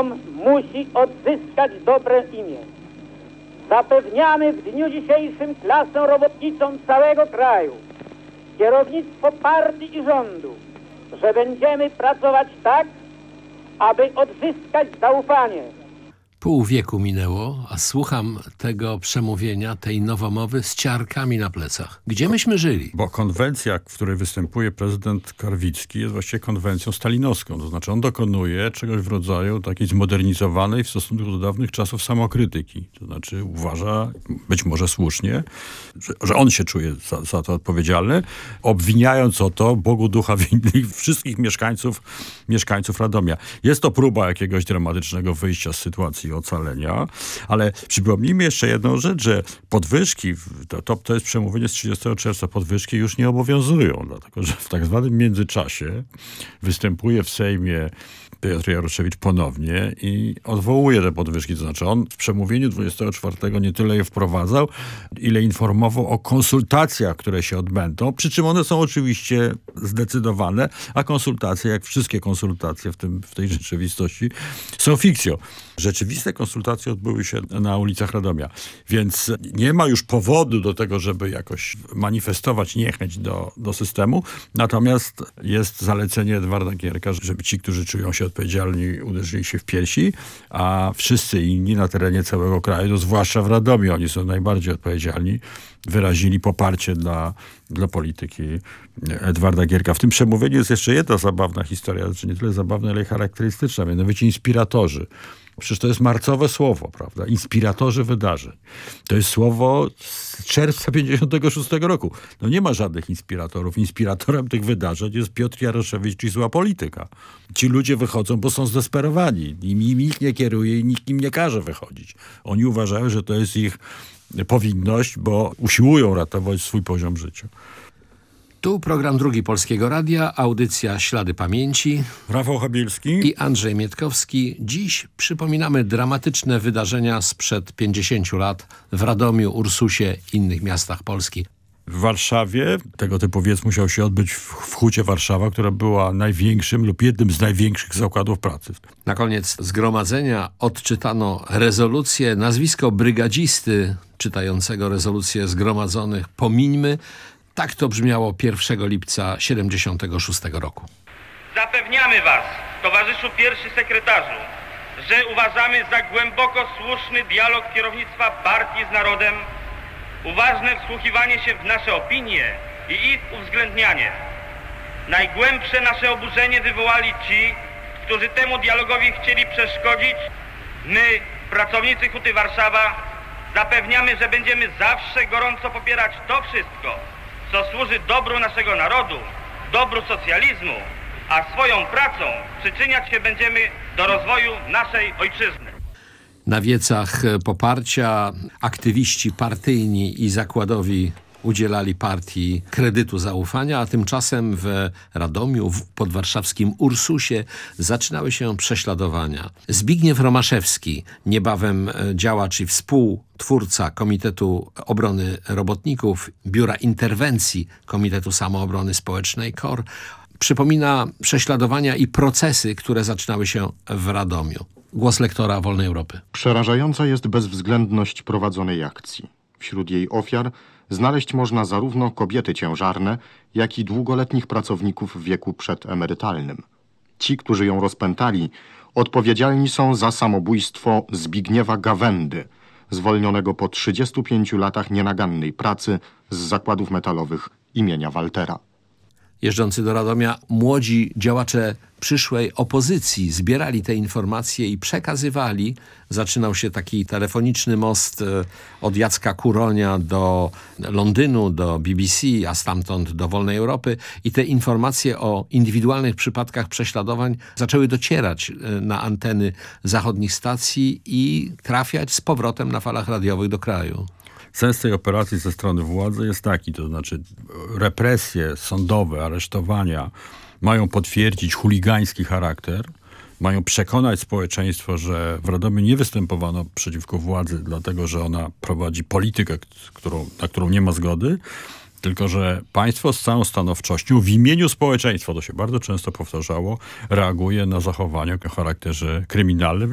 Radom musi odzyskać dobre imię. Zapewniamy w dniu dzisiejszym klasę robotniczą całego kraju, kierownictwo partii i rządu, że będziemy pracować tak, aby odzyskać zaufanie. Pół wieku minęło, a słucham tego przemówienia, tej nowomowy z ciarkami na plecach. Gdzie myśmy żyli? Bo konwencja, w której występuje prezydent Karwicki, jest właściwie konwencją stalinowską. To znaczy on dokonuje czegoś w rodzaju takiej zmodernizowanej w stosunku do dawnych czasów samokrytyki. To znaczy uważa, być może słusznie, że on się czuje za to odpowiedzialny, obwiniając o to Bogu ducha winnych wszystkich mieszkańców Radomia. Jest to próba jakiegoś dramatycznego wyjścia z sytuacji ocalenia, ale przypomnijmy jeszcze jedną rzecz, że podwyżki, to jest przemówienie z 30 czerwca, podwyżki już nie obowiązują, dlatego że w tak zwanym międzyczasie występuje w Sejmie Piotr Jaroszewicz ponownie i odwołuje te podwyżki. To znaczy on w przemówieniu 24 nie tyle je wprowadzał, ile informował o konsultacjach, które się odbędą, przy czym one są oczywiście zdecydowane, a konsultacje, jak wszystkie konsultacje w tej rzeczywistości, są fikcją. Rzeczywiste konsultacje odbyły się na ulicach Radomia, więc nie ma już powodu do tego, żeby jakoś manifestować niechęć do systemu, natomiast jest zalecenie Edwarda Gierka, żeby ci, którzy czują się odpowiedzialni, uderzyli się w piersi, a wszyscy inni na terenie całego kraju, no zwłaszcza w Radomiu, oni są najbardziej odpowiedzialni, wyrazili poparcie dla polityki Edwarda Gierka. W tym przemówieniu jest jeszcze jedna zabawna historia, znaczy nie tyle zabawna, ale charakterystyczna, mianowicie inspiratorzy. Przecież to jest marcowe słowo, prawda? Inspiratorzy wydarzeń. To jest słowo z czerwca 56 roku. No nie ma żadnych inspiratorów. Inspiratorem tych wydarzeń jest Piotr Jaroszewicz i zła polityka. Ci ludzie wychodzą, bo są zdesperowani. Im nikt nie kieruje i nikt im nie każe wychodzić. Oni uważają, że to jest ich powinność, bo usiłują ratować swój poziom życia. Tu program Drugi Polskiego Radia, audycja Ślady Pamięci. Rafał Chabielski i Andrzej Mietkowski. Dziś przypominamy dramatyczne wydarzenia sprzed 50 lat w Radomiu, Ursusie i innych miastach Polski. W Warszawie tego typu wiec musiał się odbyć w Hucie Warszawa, która była największym lub jednym z największych zakładów pracy. Na koniec zgromadzenia odczytano rezolucję, nazwisko brygadzisty czytającego rezolucję zgromadzonych pomińmy. Tak to brzmiało 1 lipca 76 roku. Zapewniamy Was, towarzyszu pierwszy sekretarzu, że uważamy za głęboko słuszny dialog kierownictwa partii z narodem, uważne wsłuchiwanie się w nasze opinie i ich uwzględnianie. Najgłębsze nasze oburzenie wywołali ci, którzy temu dialogowi chcieli przeszkodzić. My, pracownicy Huty Warszawa, zapewniamy, że będziemy zawsze gorąco popierać to wszystko, co służy dobru naszego narodu, dobru socjalizmu, a swoją pracą przyczyniać się będziemy do rozwoju naszej ojczyzny. Na wiecach poparcia aktywiści partyjni i zakładowi udzielali partii kredytu zaufania, a tymczasem w Radomiu, w podwarszawskim Ursusie zaczynały się prześladowania. Zbigniew Romaszewski, niebawem działacz i współtwórca Komitetu Obrony Robotników, Biura Interwencji Komitetu Samoobrony Społecznej KOR, przypomina prześladowania i procesy, które zaczynały się w Radomiu. Głos lektora Wolnej Europy. Przerażająca jest bezwzględność prowadzonej akcji. Wśród jej ofiar znaleźć można zarówno kobiety ciężarne, jak i długoletnich pracowników w wieku przedemerytalnym. Ci, którzy ją rozpętali, odpowiedzialni są za samobójstwo Zbigniewa Gawędy, zwolnionego po 35 latach nienagannej pracy z zakładów metalowych imienia Waltera. Jeżdżący do Radomia młodzi działacze przyszłej opozycji zbierali te informacje i przekazywali. Zaczynał się taki telefoniczny most od Jacka Kuronia do Londynu, do BBC, a stamtąd do Wolnej Europy. I te informacje o indywidualnych przypadkach prześladowań zaczęły docierać na anteny zachodnich stacji i trafiać z powrotem na falach radiowych do kraju. Sens tej operacji ze strony władzy jest taki, to znaczy represje sądowe, aresztowania mają potwierdzić chuligański charakter, mają przekonać społeczeństwo, że w Radomiu nie występowano przeciwko władzy, dlatego że ona prowadzi politykę, na którą nie ma zgody, tylko że państwo z całą stanowczością w imieniu społeczeństwa, to się bardzo często powtarzało, reaguje na zachowania o charakterze kryminalnym.